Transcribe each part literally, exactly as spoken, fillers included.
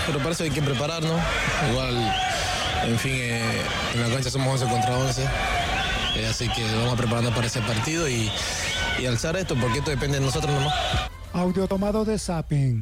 pero para eso hay que prepararnos. Igual, en fin, eh, en la cancha somos once contra once, eh, así que vamos preparando para ese partido y, y alzar esto, porque esto depende de nosotros nomás. Audio tomado de Zapping.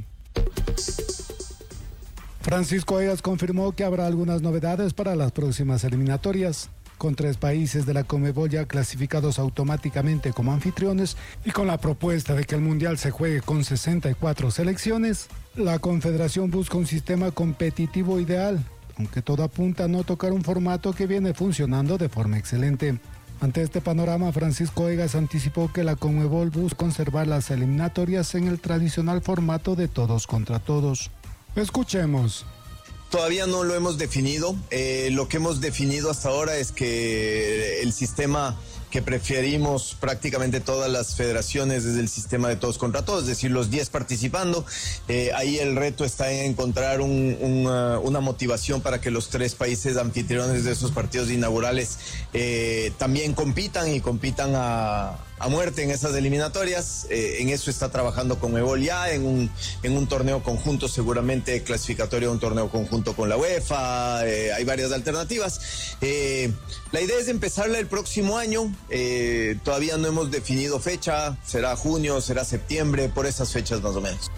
Francisco Egas confirmó que habrá algunas novedades para las próximas eliminatorias, con tres países de la Conmebol ya clasificados automáticamente como anfitriones y con la propuesta de que el Mundial se juegue con sesenta y cuatro selecciones. La Confederación busca un sistema competitivo ideal, aunque todo apunta a no tocar un formato que viene funcionando de forma excelente. Ante este panorama, Francisco Egas anticipó que la Conmebol busca conservar las eliminatorias en el tradicional formato de todos contra todos. Escuchemos. Todavía no lo hemos definido. Eh, lo que hemos definido hasta ahora es que el sistema que preferimos prácticamente todas las federaciones es el sistema de todos contra todos, es decir, los diez participando. Eh, ahí el reto está en encontrar un, una, una motivación para que los tres países anfitriones de esos partidos inaugurales eh, también compitan y compitan a, a muerte en esas eliminatorias. Eh, en eso está trabajando Conmebol ya, en un, en un torneo conjunto, seguramente clasificatorio a un torneo conjunto con la UEFA. Eh, hay varias alternativas. Eh, la idea es empezarla el próximo año. Eh, todavía no hemos definido fecha, será junio, será septiembre, por esas fechas más o menos.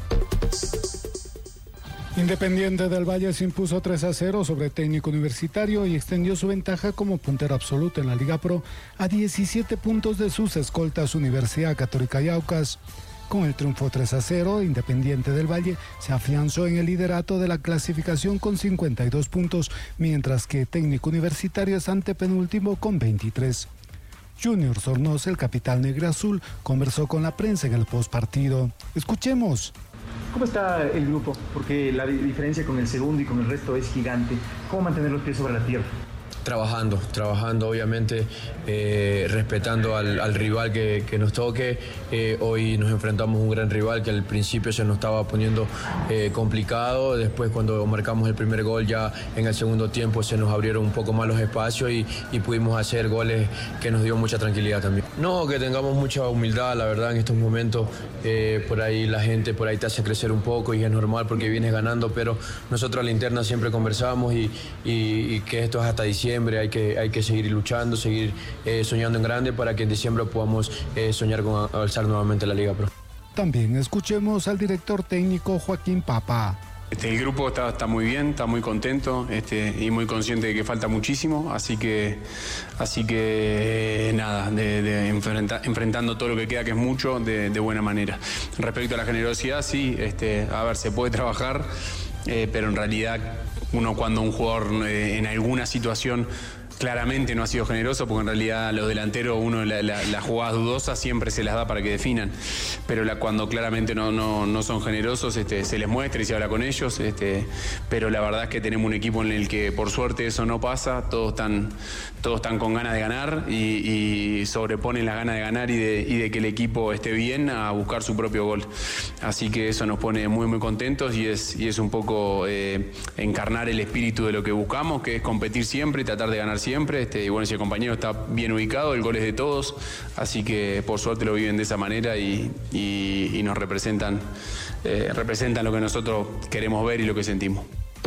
Independiente del Valle se impuso tres a cero sobre Técnico Universitario y extendió su ventaja como puntero absoluto en la Liga Pro a diecisiete puntos de sus escoltas Universidad Católica y Aucas. Con el triunfo tres a cero, Independiente del Valle se afianzó en el liderato de la clasificación con cincuenta y dos puntos, mientras que Técnico Universitario es antepenúltimo con veintitrés. Junior Sornosa, el capitán negro-azul, conversó con la prensa en el postpartido. Escuchemos. ¿Cómo está el grupo? Porque la diferencia con el segundo y con el resto es gigante. ¿Cómo mantener los pies sobre la tierra? Trabajando, trabajando obviamente, eh, respetando al, al rival que, que nos toque. Eh, hoy nos enfrentamos a un gran rival que al principio se nos estaba poniendo eh, complicado. Después, cuando marcamos el primer gol, ya en el segundo tiempo se nos abrieron un poco más los espacios y, y pudimos hacer goles que nos dio mucha tranquilidad también. No, que tengamos mucha humildad, la verdad, en estos momentos. Eh, por ahí la gente por ahí te hace crecer un poco y es normal porque vienes ganando, pero nosotros a la interna siempre conversamos y, y, y que esto es hasta diciembre. Hay que, hay que seguir luchando, seguir eh, soñando en grande para que en diciembre podamos eh, soñar con alzar nuevamente la Liga Pro. También escuchemos al director técnico Joaquín Papa. Este, el grupo está, está muy bien, está muy contento este, y muy consciente de que falta muchísimo, así que, así que eh, nada, de, de enfrenta, enfrentando todo lo que queda, que es mucho, de, de buena manera. Respecto a la generosidad, sí, este, a ver, se puede trabajar, eh, pero en realidad uno cuando un jugador eh, en alguna situación claramente no ha sido generoso, porque en realidad a los delanteros uno la, la, las jugadas dudosas siempre se las da para que definan, pero la, cuando claramente no, no, no son generosos este, se les muestra y se habla con ellos, este, pero la verdad es que tenemos un equipo en el que por suerte eso no pasa, todos están, todos están con ganas de ganar y, y sobreponen las ganas de ganar y de, y de que el equipo esté bien a buscar su propio gol, así que eso nos pone muy muy contentos y es, y es un poco eh, encarnar el espíritu de lo que buscamos, que es competir siempre y tratar de ganar siempre. Siempre, este, y bueno, ese compañero está bien ubicado, el gol es de todos, así que por suerte lo viven de esa manera y, y, y nos representan, eh, representan lo que nosotros queremos ver y lo que sentimos.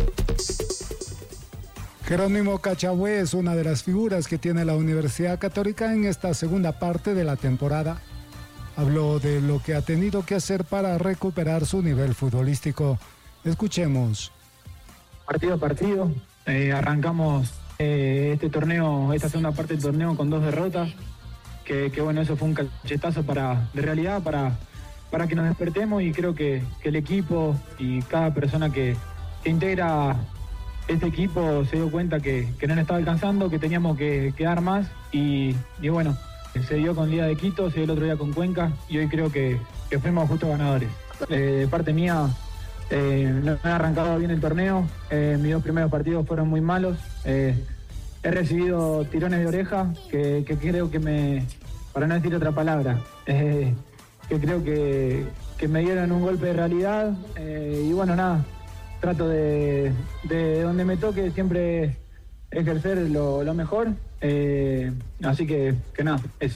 Jerónimo Cachagüe es una de las figuras que tiene la Universidad Católica en esta segunda parte de la temporada. Habló de lo que ha tenido que hacer para recuperar su nivel futbolístico. Escuchemos. Partido a partido, eh, arrancamos Eh, este torneo, esta segunda parte del torneo con dos derrotas, que, que bueno, eso fue un cachetazo para, de realidad para, para que nos despertemos y creo que, que el equipo y cada persona que, que integra este equipo se dio cuenta que, que no nos estaba alcanzando, que teníamos que, que dar más y, y bueno, se dio con Liga de Quito, se dio el otro día con Cuenca y hoy creo que, que fuimos justos ganadores. Eh, de parte mía, Eh, no he arrancado bien el torneo, eh, mis dos primeros partidos fueron muy malos, eh, he recibido tirones de oreja que, que creo que me, para no decir otra palabra, eh, que creo que, que me dieron un golpe de realidad eh, y bueno, nada, trato de, de donde me toque siempre ejercer lo, lo mejor, eh, así que, que nada, eso.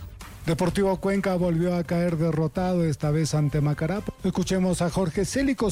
Deportivo Cuenca volvió a caer derrotado, esta vez ante Macará. Escuchemos a Jorge Célico.